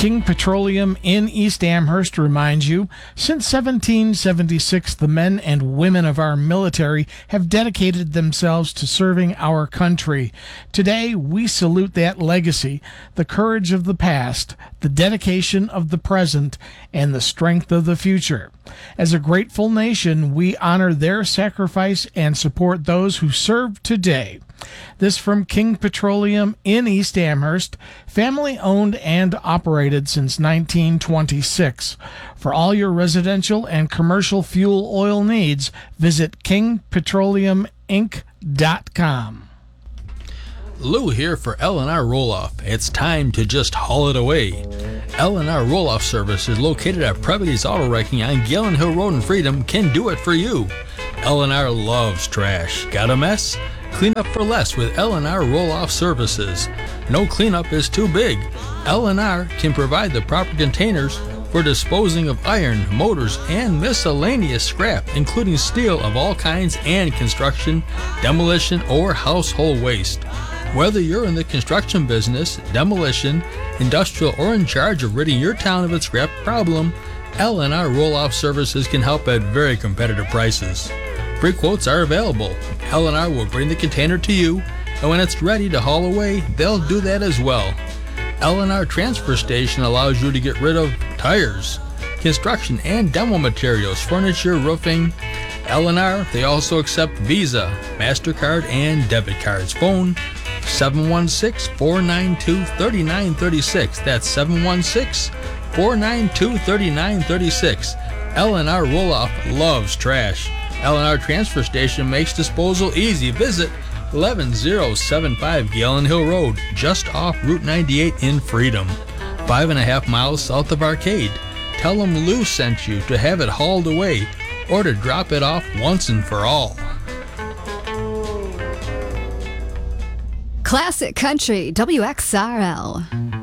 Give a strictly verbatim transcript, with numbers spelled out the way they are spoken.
King Petroleum in East Amherst reminds you, since seventeen seventy-six, the men and women of our military have dedicated themselves to serving our country. Today, we salute that legacy, the courage of the past, the dedication of the present, and the strength of the future. As a grateful nation, we honor their sacrifice and support those who serve today. This from King Petroleum in East Amherst, family owned and operated since nineteen twenty-six. For all your residential and commercial fuel oil needs, visit king petroleum inc dot com. Lou here for L and R Roll-Off. It's time to just haul it away. L and R Roll-Off Service is located at Previty's Auto Wrecking on Galen Hill Road in Freedom. Can do it for you. L and R loves trash. Got a mess? Clean up for less with L and R Roll-Off Services. No cleanup is too big. L and R can provide the proper containers for disposing of iron, motors, and miscellaneous scrap, including steel of all kinds and construction, demolition, or household waste. Whether you're in the construction business, demolition, industrial, or in charge of ridding your town of its scrap problem, L and R Roll-Off Services can help at very competitive prices. Free quotes are available. L and R will bring the container to you, and when it's ready to haul away, they'll do that as well. L and R Transfer Station allows you to get rid of tires, construction and demo materials, furniture, roofing. L and R, they also accept Visa, MasterCard, and debit cards. Phone seven one six, four nine two, three nine three six. That's seven one six, four nine two, three nine three six. L and R Roll-Off loves trash. L and R Transfer Station makes disposal easy. Visit eleven oh seven five Galen Hill Road, just off Route ninety-eight in Freedom, five and a half miles south of Arcade. Tell them Lou sent you to have it hauled away or to drop it off once and for all. Classic Country, W X R L.